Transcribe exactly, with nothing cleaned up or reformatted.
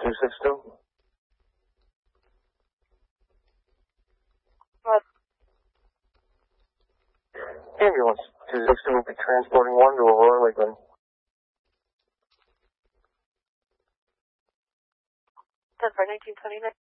two six two. What? Ambulance two six two will be transporting one to Aurora Lakeland. ten for nineteen twenty-nine.